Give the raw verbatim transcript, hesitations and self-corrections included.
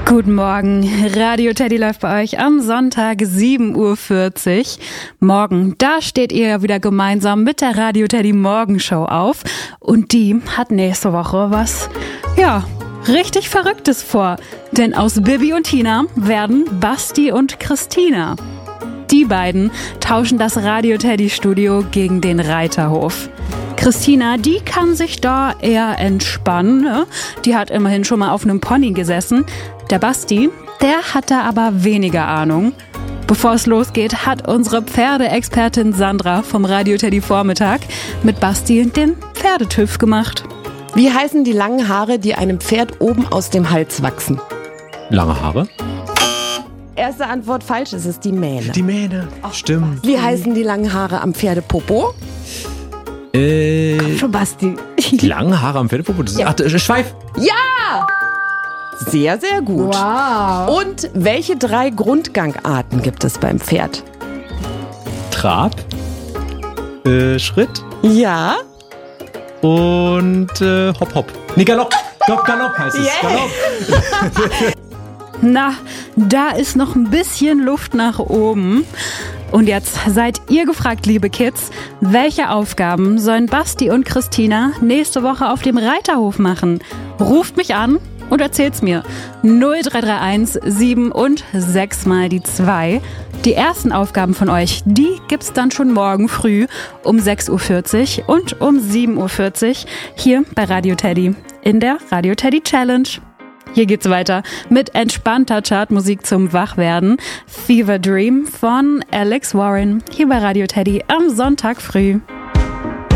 Guten Morgen, Radio Teddy läuft bei euch am Sonntag sieben Uhr vierzig. Morgen, da steht ihr ja wieder gemeinsam mit der Radio Teddy Morgenshow auf. Und die hat nächste Woche was, ja, richtig Verrücktes vor. Denn aus Bibi und Tina werden Basti und Christina. Die beiden tauschen das Radio Teddy Studio gegen den Reiterhof. Christina, die kann sich da eher entspannen, ne? Die hat immerhin schon mal auf einem Pony gesessen. Der Basti, der hat da aber weniger Ahnung. Bevor es losgeht, hat unsere Pferdeexpertin Sandra vom Radio Teddy Vormittag mit Basti den Pferdetüff gemacht. Wie heißen die langen Haare, die einem Pferd oben aus dem Hals wachsen? Lange Haare? Erste Antwort falsch, es ist die Mähne. Die Mähne, stimmt. Wie heißen die langen Haare am Pferdepopo? Äh, Komm schon, Basti. die langen Haare am Pferdepopo? Das ist, Ja. ach, das ist Schweif. Ja! Sehr, sehr gut. Wow. Und welche drei Grundgangarten gibt es beim Pferd? Trab, äh, Schritt Ja? und äh, Hopp, Hopp. Nee, Galopp. Galopp, Galopp heißt es. Yeah. Galopp. Na, da ist noch ein bisschen Luft nach oben. Und jetzt seid ihr gefragt, liebe Kids, welche Aufgaben sollen Basti und Christina nächste Woche auf dem Reiterhof machen? Ruft mich an und erzählt's mir. null drei drei eins sieben und sechs mal die zwei. Die ersten Aufgaben von euch, die gibt's dann schon morgen früh um sechs Uhr vierzig und um sieben Uhr vierzig hier bei Radio Teddy in der Radio Teddy Challenge. Hier geht's weiter mit entspannter Chartmusik zum Wachwerden. Fever Dream von Alex Warren hier bei Radio Teddy am Sonntag früh.